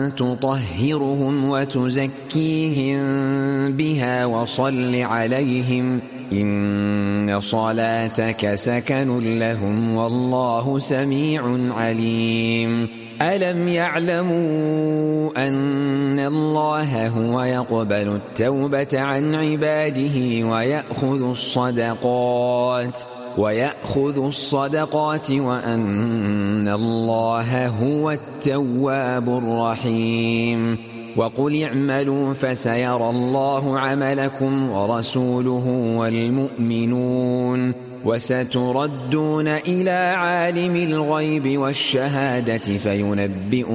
تطهرهم وتزكيهم بها وصل عليهم إن صلاتك سكن لهم والله سميع عليم ألم يعلموا أن الله هو يقبل التوبة عن عباده ويأخذ الصدقات وأن الله هو التواب الرحيم وقل اعملوا فسيرى الله عملكم ورسوله والمؤمنون وستردون إلى عالم الغيب والشهادة فينبئكم